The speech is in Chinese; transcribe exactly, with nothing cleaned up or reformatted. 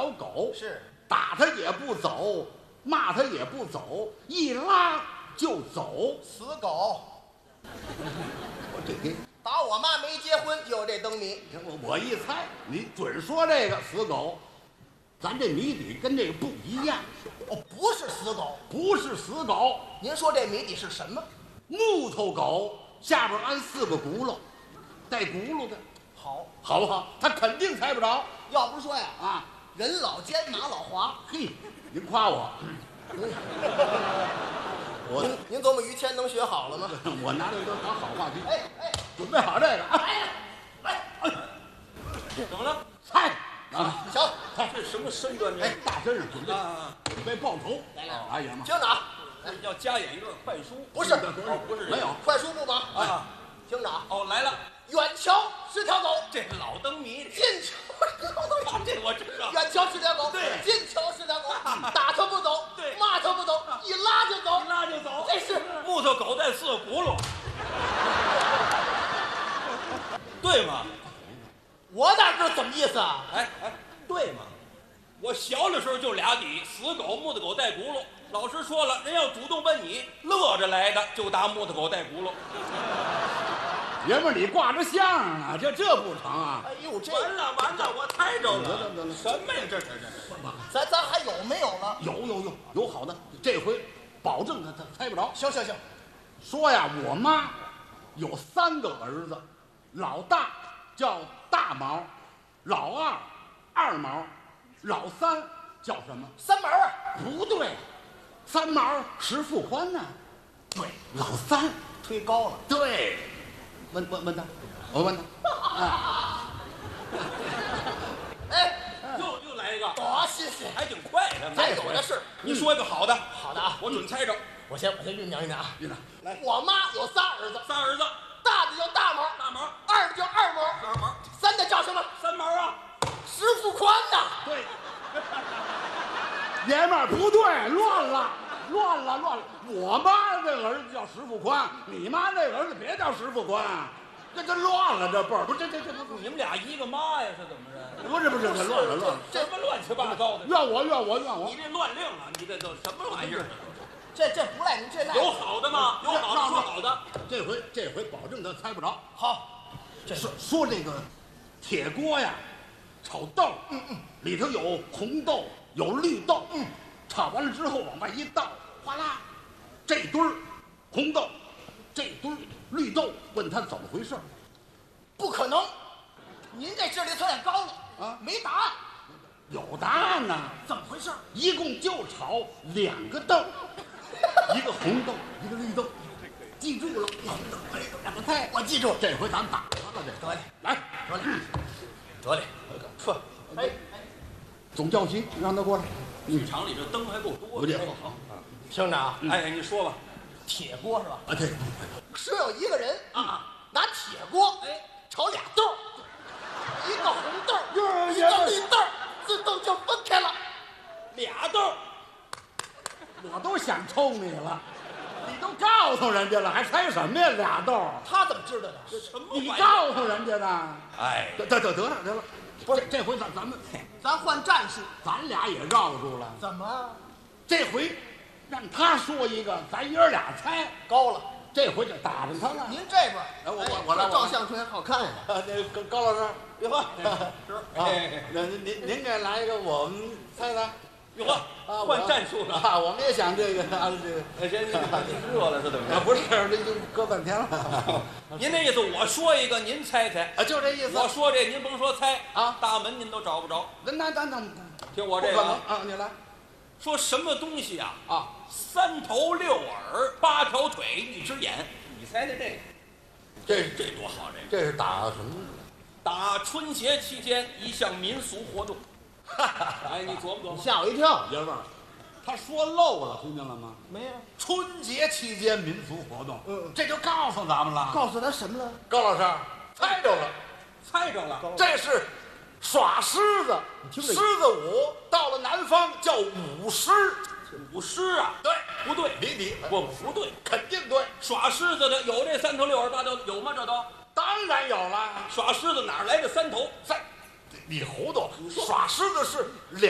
小狗， 是打它也不走，骂它也不走，一拉就走。 死狗。 我这给打我妈没结婚就有这灯谜。 我我一猜，你准说这个死狗，咱这谜底跟这个不一样。 哦，不是死狗。 不是死狗， 您说这谜底是什么？ 木头狗下边安四个轱辘，带轱辘的， 好， 好不好？他肯定猜不着要不是说呀， 啊！ 人老奸马老滑。 嘿，您夸我，我您您琢磨于谦能学好了吗？ 我拿这个当好话题， 哎哎， 准备好这个啊！ 来来，哎， 怎么了？ 猜啊！ 行， 这什么身段？ 哎，大身上准备啊， 准备报仇， 来来哎呀妈！ 听着啊， 要加演一段快书？ 不是哦，不是没有快书不忙啊。 听着啊， 哦，来了， 远瞧是条狗， 这老灯谜， 近瞧是条狗。 这我知道。 远瞧是条狗， 对近瞧是条狗，打它不走， 对骂它不走，一拉就走， 一拉就走， 这是木头狗带四个轱辘，对吗？ 我哪知道怎么意思啊？ 哎哎，对吗？我小的时候就俩底，死狗、木头狗带轱辘。老师说了，人要主动问你，乐着来的就答木头狗带轱辘。 爷们儿，你挂着相啊，这这不成啊！ 哎呦，这完了完了，我猜着得了。 了得了什么呀？这这这咱咱还有没有了？ 有有有有好的，这回保证他他猜不着。 行行行， 说呀，我妈有三个儿子，老大叫大毛，老二二毛，老三叫什么？ 三毛啊， 不对，三毛石富宽呢？对，老三推高了。 对，问问问他，我问他，啊， 哎， 又又来一个， 多新鲜！ 还挺快的。 咱有的是。 你说一个好的， 好的啊， 我准猜着。 我先我先酝酿酝酿啊。 院长， 来， 我妈有仨儿子， 仨儿子， 大的叫大毛， 大毛、 二的叫二毛， 二毛、 三的叫什么？ 三毛啊。 石富宽呐。 对，爷们儿不对，乱了，乱了，乱了。我妈这个儿子叫石富宽，你妈那个儿子别叫石富宽，这这乱了，这辈儿不这这这不你们俩一个妈呀，是怎么着？ 不是不是，这乱了乱了。 什么乱七八糟的？ 怨我怨我怨我你，这乱令啊！你这都什么玩意儿？ 这这不赖您，这赖有好的吗？有好的说好的。 这回这回保证他猜不着。 好。这说说这个铁锅呀，炒豆，嗯嗯，里头有红豆，有绿豆，嗯，炒完了之后往外一倒，哗啦，这堆儿红豆，这堆儿绿豆，问他怎么回事？ 不可能，您这智力有点高了啊没答案， 有答案呐， 怎么回事？ 一共就炒两个豆，一个红豆，一个绿豆，记住了，红豆绿豆两个菜， 我记住。 这回咱打他了，这得嘞， 来， 得嘞，得嘞。呵，哎哎， 总教习让他过来， 剧场里这灯还够多的。 我这好好听着啊， 哎，你说吧。 铁锅是吧？ 啊，对， 说有一个人啊，拿铁锅哎， 炒俩豆儿，一个红豆儿， 哟一个绿豆儿，自动就分开了。 俩豆儿， 我都想抽你了，你都告诉人家了，还猜什么呀？俩豆儿， 他怎么知道的？ 什么你玩意儿？ 告诉人家的。 哎， 得得得得了得了，不是这回咱咱们咱换战术。 咱俩也绕住了， 怎么这回让他说一个，咱爷儿俩猜， 高了？ 这回就打着他了。 您这边， 哎我我我来我来这照相出来好看呀。 啊，那高高老师， 哟呵， 是啊，那您您您给来一个，我们猜猜。 哟呵， 啊， 换战术了。 啊！我们也想这个啊，这个哎，谁你你热了是怎么啊， 着？ 不是，这就搁半天了您那意思，我说一个，您猜猜。 啊，就这意思。 我说这，您甭说猜啊大门您都找不着。 那那那那听我不可能这个啊， 啊！你来说什么东西啊？ 啊！ 三头六耳，八条腿，一只眼。你猜猜这个？ 这这多好！这个这是打什么？ 打春节期间一项民俗活动。哎，你琢磨琢磨。 吓我一跳。 爷们儿，他说漏了，听见了吗？ 没有， 春节期间民俗活动， 嗯这就告诉咱们了。 告诉他什么了？ 高老师猜着了， 猜着了。 这是耍狮子， 听这狮子舞到了南方叫舞狮。 舞狮啊？ 对， 不对， 谜底不不对， 肯定对， 耍狮子的有这三头六耳八条，有吗？这都当然有了。 耍狮子哪儿来的三头？ 三，你糊涂，耍狮子是两。